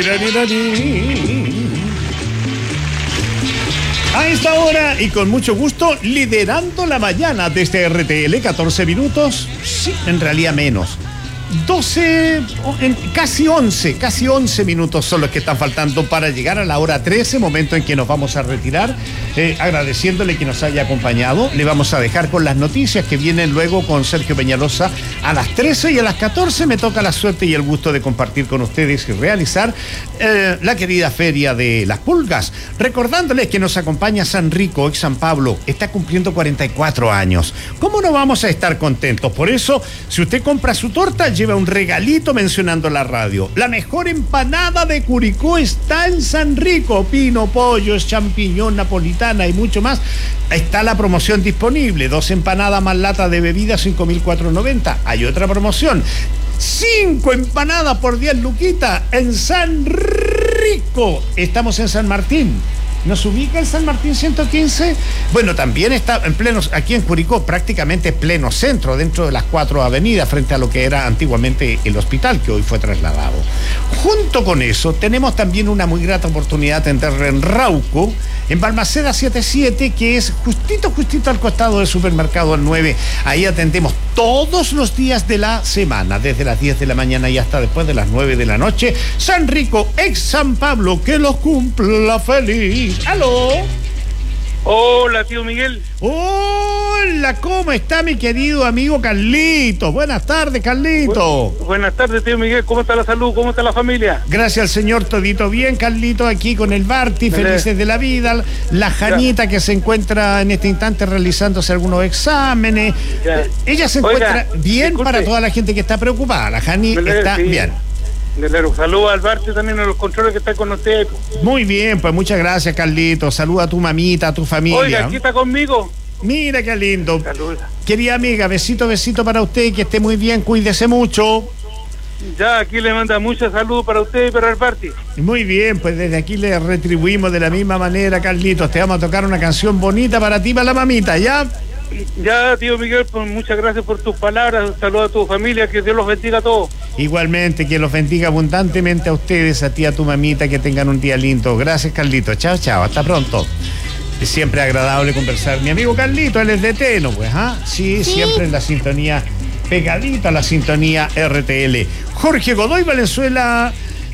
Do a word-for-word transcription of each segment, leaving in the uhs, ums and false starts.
A esta hora y con mucho gusto, liderando la mañana desde R T L, catorce minutos, sí, en realidad menos. doce, casi once, casi once minutos son los que están faltando para llegar a la hora trece, momento en que nos vamos a retirar, eh, agradeciéndole que nos haya acompañado. Le vamos a dejar con las noticias que vienen luego con Sergio Peñalosa a las trece, y a las catorce me toca la suerte y el gusto de compartir con ustedes y realizar eh, la querida Feria de las Pulgas. Recordándoles que nos acompaña San Rico, ex San Pablo, está cumpliendo cuarenta y cuatro años. ¿Cómo no vamos a estar contentos? Por eso, si usted compra su torta, lleva un regalito mencionando la radio. La mejor empanada de Curicó está en San Rico. Pino, pollo, champiñón, napolitana y mucho más. Está la promoción disponible. Dos empanadas más lata de bebida, cinco mil cuatrocientos noventa. Hay otra promoción. Cinco empanadas por diez luquitas en San Rico. Estamos en San Martín. ¿Nos ubica en San Martín ciento quince? Bueno, también está en pleno, aquí en Curicó, prácticamente pleno centro, dentro de las cuatro avenidas, frente a lo que era antiguamente el hospital, que hoy fue trasladado. Junto con eso, tenemos también una muy grata oportunidad de atender en Rauco, en Balmaceda setenta y siete, que es justito, justito al costado del supermercado El nueve. Ahí atendemos todos los días de la semana, desde las diez de la mañana y hasta después de las nueve de la noche. San Rico, ex San Pablo, que los cumpla feliz. ¡Aló! Hola, tío Miguel. Hola, ¿cómo está mi querido amigo Carlito? Buenas tardes, Carlito. Bu- buenas tardes, tío Miguel. ¿Cómo está la salud? ¿Cómo está la familia? Gracias al Señor, todito bien, Carlito, aquí con el Barty, Dale. Felices de la vida. La Janita, ya, que se encuentra en este instante realizándose algunos exámenes. Ya. Ella se encuentra Oiga, bien, disculpe. Para toda la gente que está preocupada. La Jani está sí. bien. Saludos al Barty también, a los controles que está con usted. Muy bien, pues muchas gracias, Carlito. Saluda a tu mamita, a tu familia. Oiga, aquí está conmigo. Mira qué lindo. Saluda. Querida amiga, besito, besito para usted, que esté muy bien, cuídese mucho. Ya, aquí le manda mucha salud para usted y para el Barty. Muy bien, pues desde aquí le retribuimos de la misma manera, Carlitos. Te vamos a tocar una canción bonita para ti, para la mamita, ¿ya? Ya, tío Miguel, pues muchas gracias por tus palabras. Saludos a tu familia, que Dios los bendiga a todos. Igualmente, que los bendiga abundantemente a ustedes, a ti, a tu mamita, que tengan un día lindo. Gracias, Carlito. Chao, chao, hasta pronto. Es siempre agradable conversar. Mi amigo Carlito, él es de Teno, pues, ¿ah? Sí, sí, siempre en la sintonía, pegadita a la sintonía R T L. Jorge Godoy Valenzuela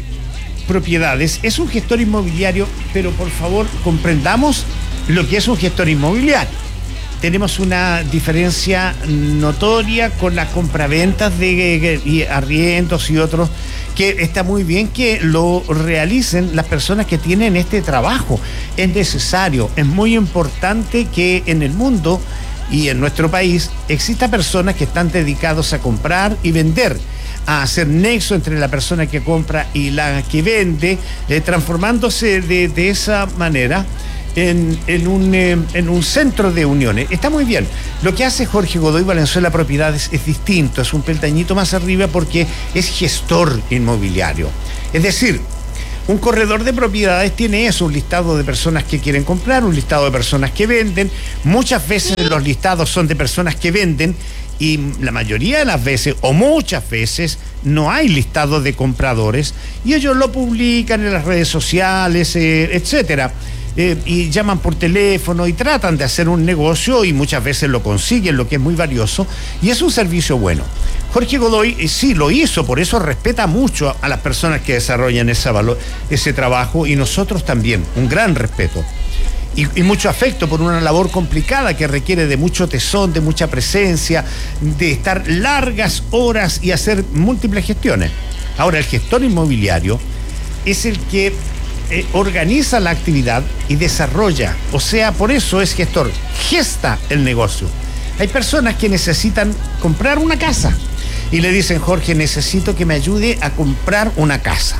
Propiedades es un gestor inmobiliario, pero por favor comprendamos lo que es un gestor inmobiliario. Tenemos una diferencia notoria con las compraventas de, de arriendos y otros, que está muy bien que lo realicen las personas que tienen este trabajo. Es necesario, es muy importante que en el mundo y en nuestro país exista personas que están dedicados a comprar y vender, a hacer nexo entre la persona que compra y la que vende, eh, transformándose de, de esa manera En, en, un, eh, en un centro de uniones. Está muy bien. Lo que hace Jorge Godoy Valenzuela Propiedades es distinto, es un peldañito más arriba porque es gestor inmobiliario. Es decir, un corredor de propiedades tiene eso, un listado de personas que quieren comprar, un listado de personas que venden. Muchas veces los listados son de personas que venden y la mayoría de las veces, o muchas veces, no hay listado de compradores y ellos lo publican en las redes sociales, eh, etcétera. Eh, y llaman por teléfono y tratan de hacer un negocio y muchas veces lo consiguen, lo que es muy valioso, y es un servicio bueno. Jorge Godoy eh, sí lo hizo, por eso respeta mucho a, a las personas que desarrollan esa valor, ese trabajo, y nosotros también, un gran respeto y, y mucho afecto por una labor complicada que requiere de mucho tesón, de mucha presencia, de estar largas horas y hacer múltiples gestiones. Ahora, el gestor inmobiliario es el que Eh, organiza la actividad y desarrolla, o sea, por eso es gestor, gesta el negocio. Hay personas que necesitan comprar una casa y le dicen: Jorge, necesito que me ayude a comprar una casa.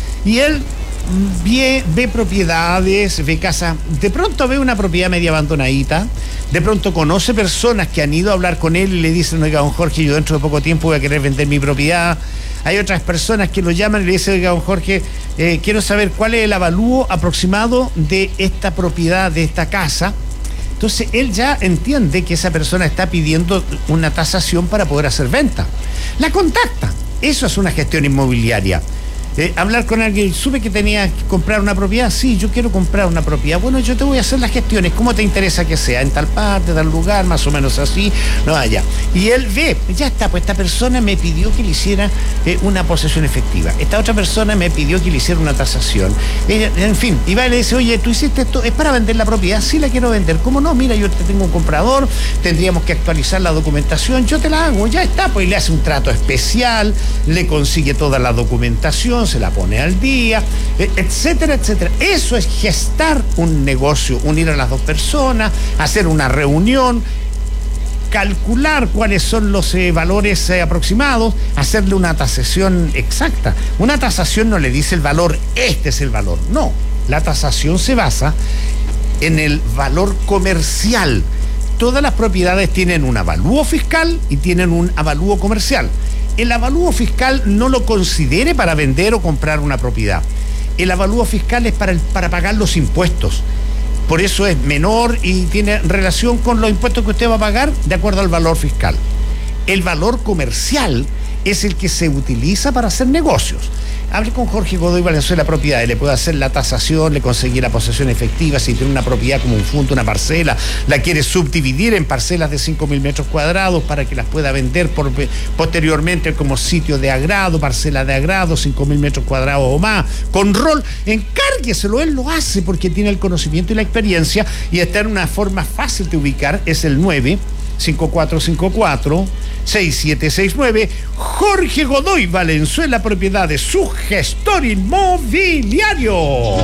Y él ve, ve propiedades, ve casas, de pronto ve una propiedad media abandonadita, de pronto conoce personas que han ido a hablar con él y le dicen: oiga, don Jorge, yo dentro de poco tiempo voy a querer vender mi propiedad. Hay otras personas que lo llaman y le dicen: oiga, don Jorge, eh, quiero saber cuál es el avalúo aproximado de esta propiedad, de esta casa. Entonces él ya entiende que esa persona está pidiendo una tasación para poder hacer venta. La contacta. Eso es una gestión inmobiliaria. Eh, hablar con alguien, supe que tenía que comprar una propiedad, sí, yo quiero comprar una propiedad, bueno, yo te voy a hacer las gestiones, ¿cómo te interesa que sea? En tal parte, tal lugar, más o menos así, no allá. Y él ve, ya está, pues esta persona me pidió que le hiciera eh, una posesión efectiva, esta otra persona me pidió que le hiciera una tasación, eh, en fin, y va y le dice, oye, tú hiciste esto, ¿es para vender la propiedad? Sí, la quiero vender, ¿cómo no? Mira, yo te tengo un comprador, tendríamos que actualizar la documentación, yo te la hago, ya está, pues y le hace un trato especial, le consigue toda la documentación, se la pone al día, etcétera, etcétera. Eso es gestar un negocio, unir a las dos personas, hacer una reunión, calcular cuáles son los eh, valores eh, aproximados, hacerle una tasación exacta. Una tasación no le dice el valor, este es el valor. No, la tasación se basa en el valor comercial. Todas las propiedades tienen un avalúo fiscal y tienen un avalúo comercial. El avalúo fiscal no lo considere para vender o comprar una propiedad. El avalúo fiscal es para, el, para pagar los impuestos. Por eso es menor y tiene relación con los impuestos que usted va a pagar de acuerdo al valor fiscal. El valor comercial es el que se utiliza para hacer negocios. Hable con Jorge Godoy Valenzuela Propiedades, le puede hacer la tasación, le conseguir la posesión efectiva, si tiene una propiedad como un punto, una parcela, la quiere subdividir en parcelas de cinco mil metros cuadrados para que las pueda vender por, posteriormente como sitio de agrado, parcela de agrado, cinco mil metros cuadrados o más, con rol, encárgueselo, él lo hace porque tiene el conocimiento y la experiencia y está en una forma fácil de ubicar, es el nueve cinco cuatro cinco cuatro seis siete seis nueve. Jorge Godoy Valenzuela Propiedades, su gestor inmobiliario.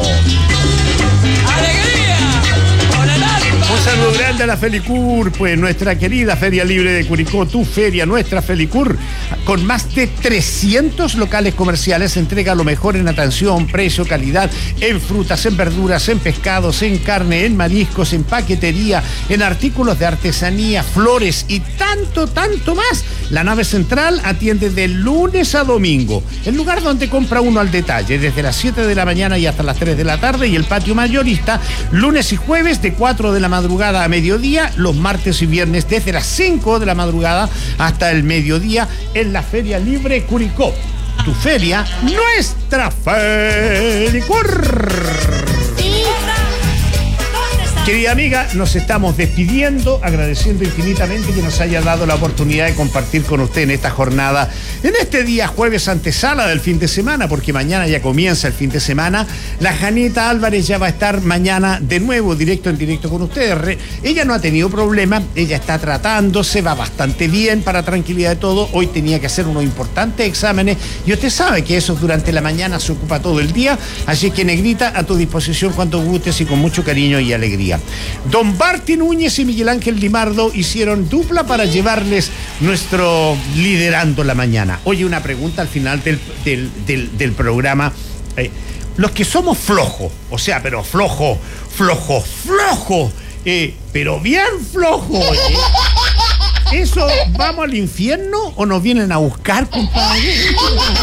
¡Alegría! ¡Con el alma! Un saludo grande a la Felicur, pues nuestra querida Feria Libre de Curicó, tu feria, nuestra Felicur, con más de trescientos locales comerciales, entrega lo mejor en atención, precio, calidad, en frutas, en verduras, en pescados, en carne, en mariscos, en paquetería, en artículos de artesanía, flores y tanto, tanto más. La nave central atiende de lunes a domingo, el lugar donde compra uno al detalle, desde las siete de la mañana y hasta las tres de la tarde, y el patio mayorista, lunes y jueves de cuatro de la madrugada a mediodía, los martes y viernes desde las cinco de la madrugada hasta el mediodía en la Feria Libre Curicó. Tu feria, nuestra Felicur. Querida amiga, nos estamos despidiendo, agradeciendo infinitamente que nos haya dado la oportunidad de compartir con usted en esta jornada, en este día jueves antesala del fin de semana, porque mañana ya comienza el fin de semana. La Janita Álvarez ya va a estar mañana de nuevo, directo en directo con ustedes. Re, ella no ha tenido problemas, ella está tratándose, va bastante bien para tranquilidad de todo. Hoy tenía que hacer unos importantes exámenes y usted sabe que eso durante la mañana se ocupa todo el día, así que Negrita, a tu disposición cuando gustes y con mucho cariño y alegría. Don Barty Núñez y Miguel Ángel Limardo hicieron dupla para llevarles nuestro Liderando la Mañana. Oye, una pregunta al final del, del, del, del programa. Eh, los que somos flojos, o sea, pero flojo, flojo, flojo, eh, pero bien flojo, oye. ¿Eso vamos al infierno o nos vienen a buscar, compadre?